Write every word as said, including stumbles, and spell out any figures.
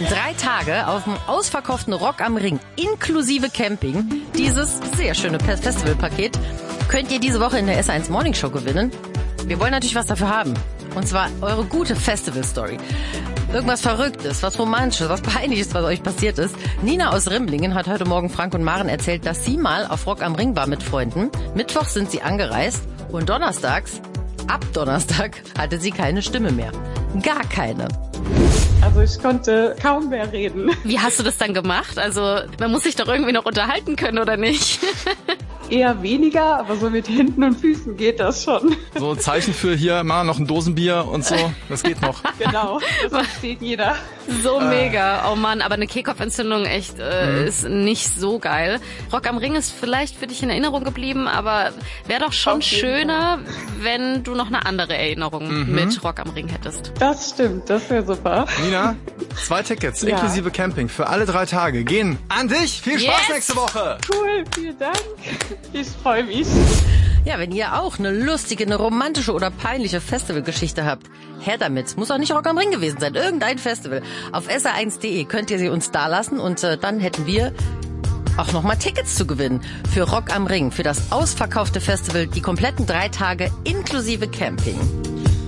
Drei Tage auf dem ausverkauften Rock am Ring inklusive Camping. Dieses sehr schöne Festivalpaket könnt ihr diese Woche in der S eins Morning Show gewinnen. Wir wollen natürlich was dafür haben. Und zwar eure gute Festival-Story. Irgendwas Verrücktes, was Romantisches, was Peinliches, was euch passiert ist. Nina aus Rimblingen hat heute Morgen Frank und Maren erzählt, dass sie mal auf Rock am Ring war mit Freunden. Mittwoch sind sie angereist und donnerstags, ab Donnerstag, hatte sie keine Stimme mehr. Gar keine. Also ich konnte kaum mehr reden. Wie hast du das dann gemacht? Also man muss sich doch irgendwie noch unterhalten können, oder nicht? Eher weniger, aber so mit Händen und Füßen geht das schon. So Zeichen für hier mal noch ein Dosenbier und so, das geht noch. Genau, das versteht jeder. So äh. mega. Oh Mann, aber eine Kehlkopfentzündung echt äh, mhm. ist nicht so geil. Rock am Ring ist vielleicht für dich in Erinnerung geblieben, aber wäre doch schon schöner, Fall. wenn du noch eine andere Erinnerung mhm. mit Rock am Ring hättest. Das stimmt, das wäre super. Nina, zwei Tickets ja. inklusive Camping für alle drei Tage gehen an dich. Viel Spaß yes. nächste Woche. Cool, vielen Dank. Ich freue mich. Ja, wenn ihr auch eine lustige, eine romantische oder peinliche Festivalgeschichte habt, her damit. Muss auch nicht Rock am Ring gewesen sein. Irgendein Festival. Auf S R eins punkt de könnt ihr sie uns dalassen und äh, dann hätten wir auch nochmal Tickets zu gewinnen für Rock am Ring, für das ausverkaufte Festival, die kompletten drei Tage inklusive Camping.